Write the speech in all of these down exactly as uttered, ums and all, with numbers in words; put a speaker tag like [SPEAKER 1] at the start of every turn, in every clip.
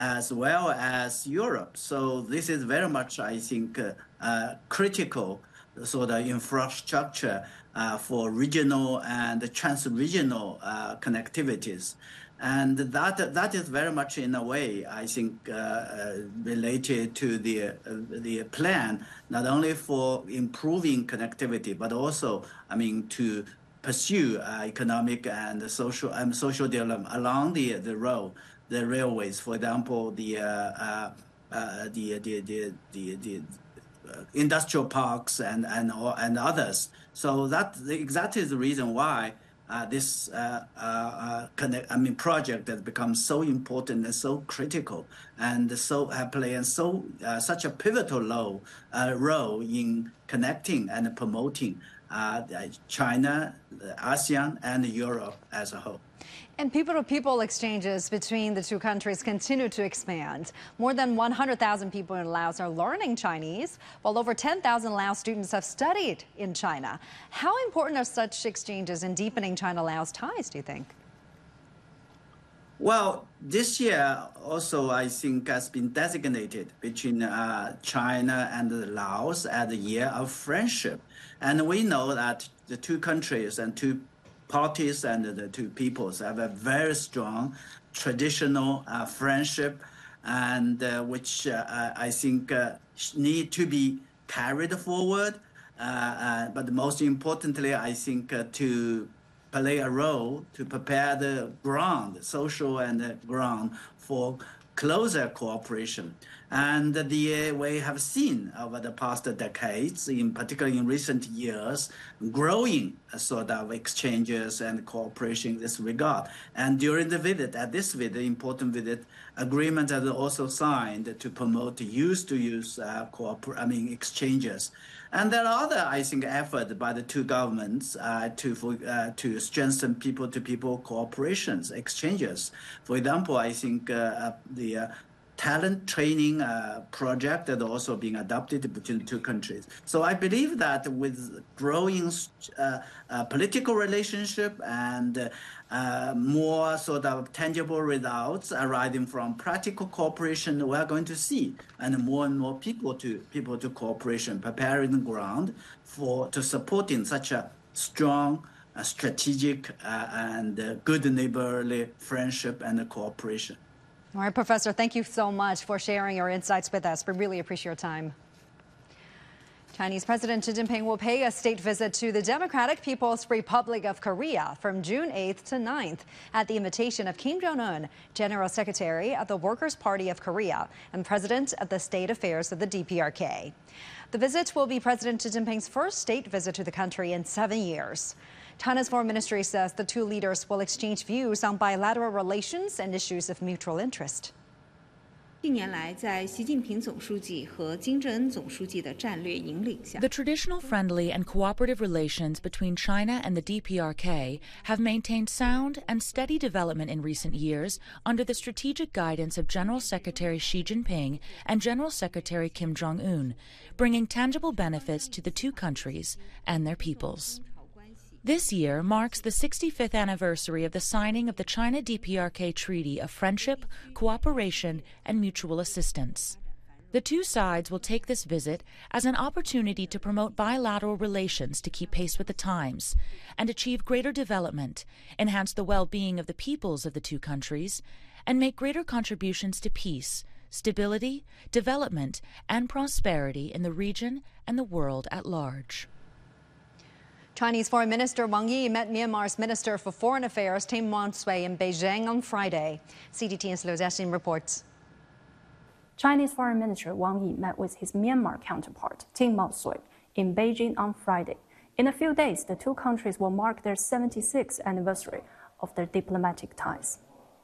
[SPEAKER 1] as well as Europe. So this is very much, I think, uh, uh, critical sort of infrastructure uh, for regional and trans-regional uh, connectivities. And that that is very much in a way, I think, uh, uh, related to the uh, the plan, not only for improving connectivity, but also, I mean, to pursue uh, economic and social and social development along the the road, the railways. For example, the uh, uh, uh, the, the the the the uh, industrial parks and and and others. So that exactly the reason why. Uh, this uh, uh, uh, connect, I mean, project has become so important and so critical, and so uh, playing so uh, such a pivotal role uh, role in connecting and promoting uh, China, ASEAN, and Europe as a whole.
[SPEAKER 2] And people-to-people exchanges between the two countries continue to expand. More than one hundred thousand people in Laos are learning Chinese, while over ten thousand Laos students have studied in China. How important are such exchanges in deepening China-Laos ties, do you think?
[SPEAKER 1] Well, this year also, I think, has been designated between uh, China and Laos as a year of friendship. And we know that the two countries and two parties and the two peoples have a very strong traditional uh, friendship, and uh, which uh, I think uh, need to be carried forward. Uh, uh, but most importantly, I think uh, to play a role to prepare the ground, social and the ground for closer cooperation. And the, we have seen over the past decades, in particular in recent years, growing sort of exchanges and cooperation in this regard. And during the visit, at this visit, important visit, agreements are also signed to promote use-to-use uh, cooper- I mean, exchanges. And there are other, I think, efforts by the two governments uh, to uh, to strengthen people-to-people cooperations, exchanges. For example, I think uh, the uh, talent training uh, project that also being adopted between the two countries. So I believe that with growing uh, uh, political relationship and uh, more sort of tangible results arising from practical cooperation, we are going to see, and more and more people to people to cooperation, preparing the ground for to supporting such a strong, uh, strategic, uh, and uh, good neighborly friendship and cooperation.
[SPEAKER 2] All right, Professor, thank you so much for sharing your insights with us. We really appreciate your time. Chinese President Xi Jinping will pay a state visit to the Democratic People's Republic of Korea from June eighth to ninth at the invitation of Kim Jong-un, General Secretary of the Workers' Party of Korea and President of the State Affairs of the D P R K. The visit will be President Xi Jinping's first state visit to the country in seven years. China's foreign ministry says the two leaders will exchange views on bilateral relations and issues of mutual interest.
[SPEAKER 3] 近年来，在习近平总书记和金正恩总书记的战略引领下
[SPEAKER 4] The traditional friendly and cooperative relations between China and the D P R K have maintained sound and steady development in recent years under the strategic guidance of General Secretary Xi Jinping and General Secretary Kim Jong-un, bringing tangible benefits to the two countries and their peoples. This year marks the sixty-fifth anniversary of the signing of the China-D P R K Treaty of Friendship, Cooperation, and Mutual Assistance. The two sides will take this visit as an opportunity to promote bilateral relations to keep pace with the times and achieve greater development, enhance the well-being of the peoples of the two countries, and make greater contributions to peace, stability, development, and prosperity in the region and the world at large.
[SPEAKER 2] Chinese Foreign Minister Wang Yi met Myanmar's Minister for Foreign Affairs Tim Mwan-sway in Beijing on Friday. C D T N's Liu Jiaxin reports.
[SPEAKER 5] Chinese Foreign Minister Wang Yi met with his Myanmar counterpart Tim Mwan-sway in Beijing on Friday. In a few days, the two countries will mark their seventy-sixth anniversary of their diplomatic ties.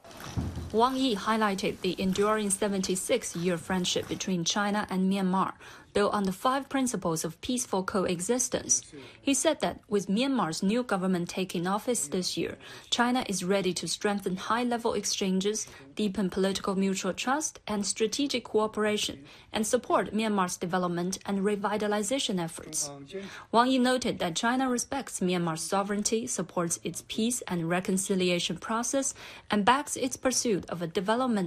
[SPEAKER 6] Wang Yi highlighted the enduring seventy-six-year friendship between China and Myanmar, built on the five principles of peaceful coexistence. He said that with Myanmar's new government taking office this year, China is ready to strengthen high-level exchanges, deepen political mutual trust and strategic cooperation, and support Myanmar's development and revitalization efforts. Wang Yi noted that China respects Myanmar's sovereignty, supports its peace and reconciliation process, and backs its pursuit of a development